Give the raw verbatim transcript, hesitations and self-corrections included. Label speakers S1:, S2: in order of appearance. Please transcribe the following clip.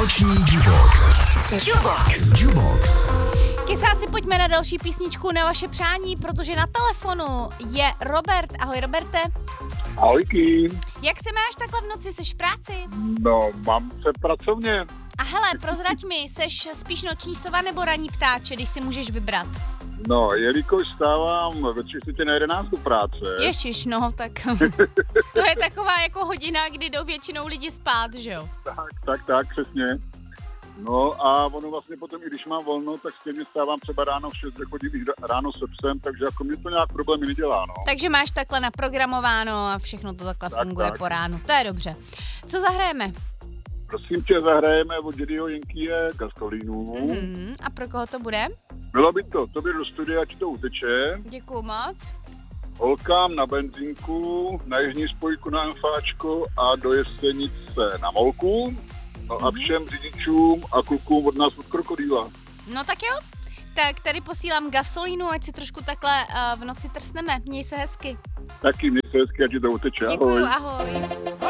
S1: Noční Jukebox. Jukebox. Jukebox.
S2: Kysáci, pojďme na další písničku na vaše přání, protože na telefonu je Robert. Ahoj, Roberte.
S3: Ahojky.
S2: Jak se máš takhle v noci, seš v práci?
S3: No, mám se pracovně.
S2: A hele, prozrať mi, seš spíš noční sova nebo ranní ptáče, když si můžeš vybrat?
S3: No, jelikož stávám ve tři čtvrtě na jedenáct do práce.
S2: Ježiš, no, tak to je taková jako hodina, kdy jdou většinou lidi spát, že jo?
S3: Tak, tak, tak, přesně. No a ono vlastně potom, i když mám volno, tak stejně stávám třeba ráno v šest, chodím i ráno se psem, takže jako mě to nějak problémy nedělá, no.
S2: Takže máš takhle naprogramováno a všechno to takhle
S3: Tak,
S2: funguje
S3: tak.
S2: po ránu. To je dobře. Co zahrajeme?
S3: Prosím tě, zahrajeme od Jiřího Jenkyje Gasolínu.
S2: Mm, a pro koho to bude?
S3: Bylo by to, tobě do studia ti to uteče.
S2: Děkuju moc.
S3: Holkám na benzínku, na jižní spojku na MFáčko a do Jesenice na Molku. No a všem řidičům a klukům od nás od Krokodýla.
S2: No tak jo. Tak tady posílám Gasolínu, ať si trošku takhle uh, v noci trsneme. Měj se hezky.
S3: Taky mě se hezky, ať ti to uteče.
S2: Děkuju,
S3: Ahoj.
S2: ahoj.